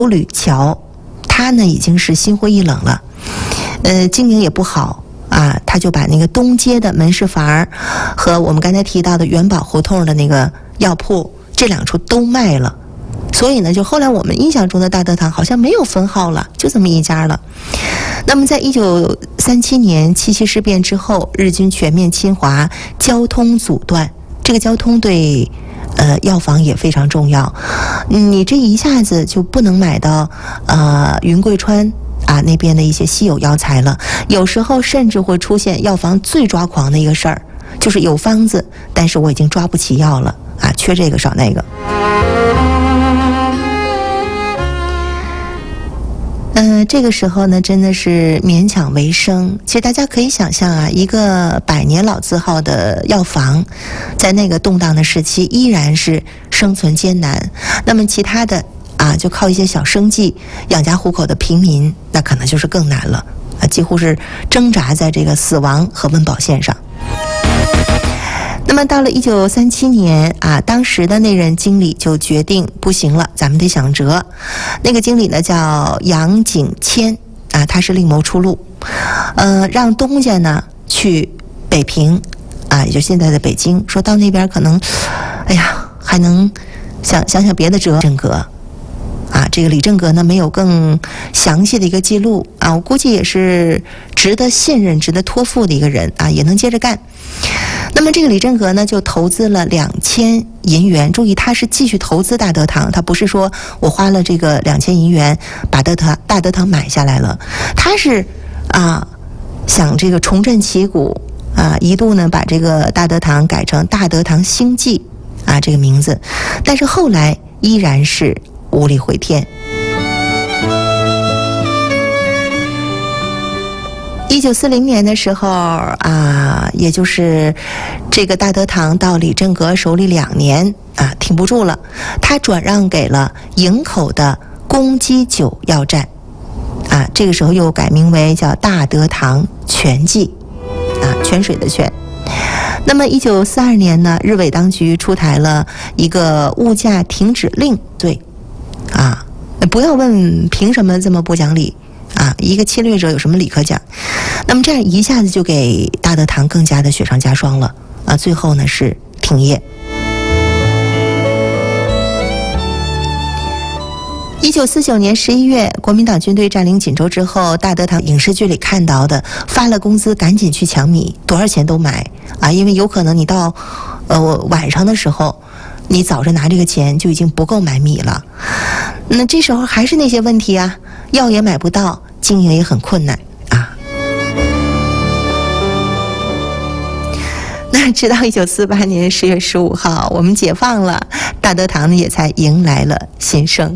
吕桥，他呢已经是心灰意冷了，经营也不好啊，他就把那个东街的门市房和我们刚才提到的元宝胡同的那个药铺这2处都卖了。所以呢，就后来我们印象中的大德堂好像没有分号了，就这么一家了。那么在1937年7.7事变之后，日军全面侵华，交通阻断，这个交通对药房也非常重要。你这一下子就不能买到云贵川啊那边的一些稀有药材了，有时候甚至会出现药房最抓狂的一个事儿，就是有方子，但是我已经抓不起药了啊，缺这个少那个。这个时候呢，真的是勉强为生。其实大家可以想象啊，一个100年老字号的药房，在那个动荡的时期依然是生存艰难。那么其他的啊，就靠一些小生计养家糊口的平民，那可能就是更难了啊，几乎是挣扎在这个死亡和温饱线上。那么到了1937年啊，当时的那任经理就决定不行了，咱们得想辙。那个经理呢叫杨景谦啊，他是另谋出路，让东家呢去北平啊，也就现在的北京，说到那边可能，哎呀，还能想别的辙。正阁啊，这个李正阁呢没有更详细的一个记录啊，我估计也是值得信任、值得托付的一个人啊，也能接着干。那么这个李正阁呢，就投资了2000银元。注意，他是继续投资大德堂，他不是说我花了这个2000银元把大德堂买下来了，他是想这个重振旗鼓啊，一度呢把这个大德堂改成大德堂星记啊这个名字，但是后来依然是无力回天。1940年的时候啊，也就是这个大德堂到李正阁手里2年啊，挺不住了，他转让给了营口的公鸡酒药站啊，这个时候又改名为叫大德堂泉记啊，泉水的泉。那么1942年呢，日伪当局出台了一个物价停止令罪啊，不要问凭什么这么不讲理啊，一个侵略者有什么理可讲？那么这样一下子就给大德堂更加的雪上加霜了啊！最后呢是停业。1949年11月，国民党军队占领锦州之后，大德堂影视剧里看到的，发了工资赶紧去抢米，多少钱都买啊！因为有可能你到晚上的时候，你早上拿这个钱就已经不够买米了。那这时候还是那些问题啊，药也买不到，经营也很困难啊。那直到1948年10月15号，我们解放了，大德堂呢也才迎来了新生。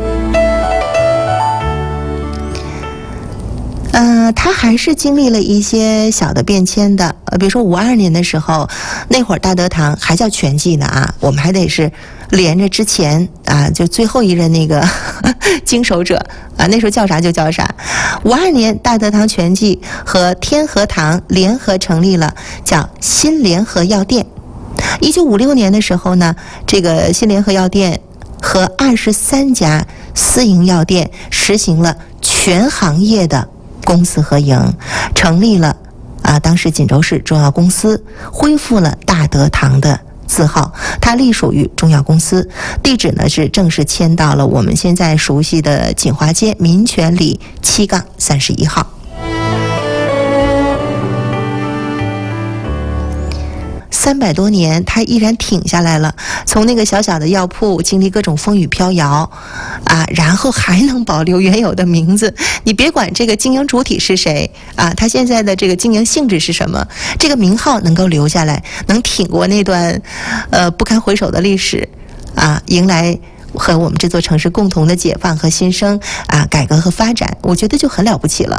他还是经历了一些小的变迁的，比如说52年的时候，那会儿大德堂还叫全记呢啊，我们还得是连着之前啊，就最后一任那个经手者啊，那时候叫啥就叫啥。52年，大德堂全记和天和堂联合成立了叫新联合药店。1956年的时候呢，这个新联合药店和23家私营药店实行了全行业的公私合营，成立了当时锦州市中药公司，恢复了大德堂的字号，它隶属于中药公司，地址呢是正式迁到了我们现在熟悉的锦华街民权里7-31号。300多年，他依然挺下来了。从那个小小的药铺，经历各种风雨飘摇，然后还能保留原有的名字。你别管这个经营主体是谁他现在的这个经营性质是什么，这个名号能够留下来，能挺过那段不堪回首的历史迎来和我们这座城市共同的解放和新生改革和发展，我觉得就很了不起了。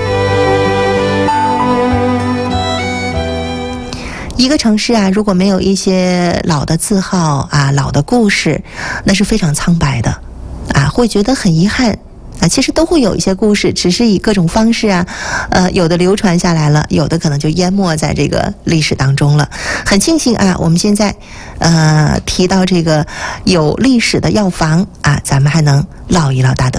一个城市如果没有一些老的字号老的故事，那是非常苍白的会觉得很遗憾其实都会有一些故事，只是以各种方式有的流传下来了，有的可能就淹没在这个历史当中了。很庆幸我们现在提到这个有历史的药房咱们还能唠一唠大德